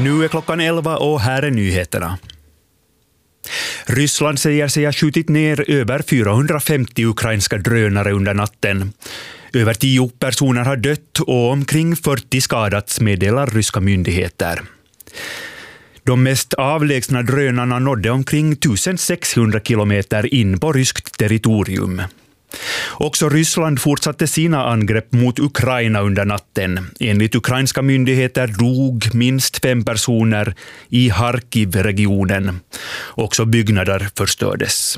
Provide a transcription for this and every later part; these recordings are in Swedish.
Nu är klockan 11 och här är nyheterna. Ryssland säger sig ha skjutit ner över 450 ukrainska drönare under natten. Över 10 personer har dött och omkring 40 skadats, meddelar ryska myndigheter. De mest avlägsna drönarna nådde omkring 1600 kilometer in på ryskt territorium. Också Ryssland fortsatte sina angrepp mot Ukraina under natten. Enligt ukrainska myndigheter dog minst 5 personer i Harkiv-regionen. Också byggnader förstördes.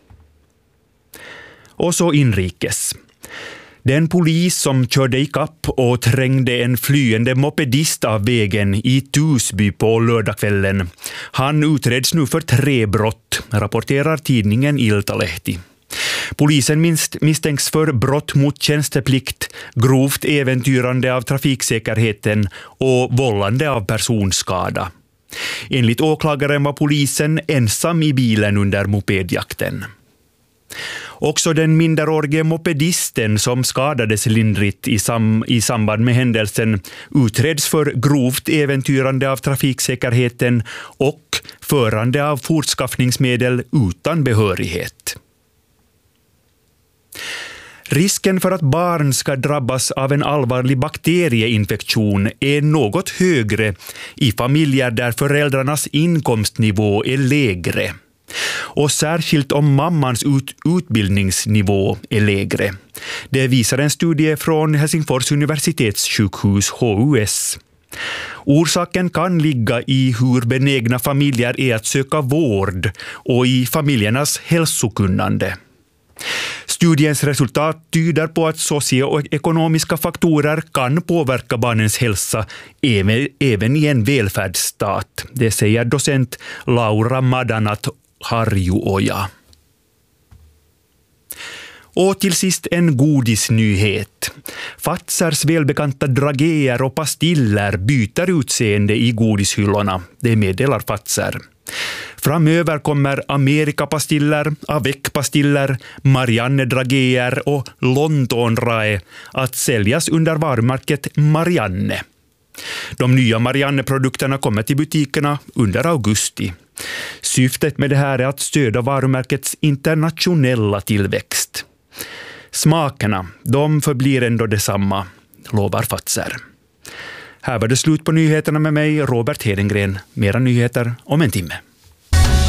Och så inrikes. Den polis som körde i kapp och trängde en flyende mopedist av vägen i Tusby på lördagskvällen. Han utreds nu för 3 brott, rapporterar tidningen Iltalehti. Polisen misstänks för brott mot tjänsteplikt, grovt äventyrande av trafiksäkerheten och vållande av personskada. Enligt åklagaren var polisen ensam i bilen under mopedjakten. Också den minderårige mopedisten som skadades lindrigt i samband med händelsen utreds för grovt äventyrande av trafiksäkerheten och förande av fortskaffningsmedel utan behörighet. Risken för att barn ska drabbas av en allvarlig bakterieinfektion är något högre i familjer där föräldrarnas inkomstnivå är lägre. Och särskilt om mammans utbildningsnivå är lägre. Det visar en studie från Helsingfors universitetssjukhus HUS. Orsaken kan ligga i hur benägna familjer är att söka vård och i familjernas hälsokunnande. Studiens resultat tyder på att socioekonomiska faktorer kan påverka barnens hälsa även i en välfärdsstat. Det säger docent Laura Madanat Harjuoja. Och till sist en godisnyhet. Fazers välbekanta drageer och pastiller byter utseende i godishyllorna. Det meddelar Fazer. Framöver kommer Amerikapastiller, Avec-pastiller, Marianne drageer och London Rae att säljas under varumärket Marianne. De nya Marianne-produkterna kommer till butikerna under augusti. Syftet med det här är att stödja varumärkets internationella tillväxt. Smakerna, de förblir ändå detsamma, lovar Fazer. Här var det slut på nyheterna med mig, Robert Hedengren. Mera nyheter om en timme.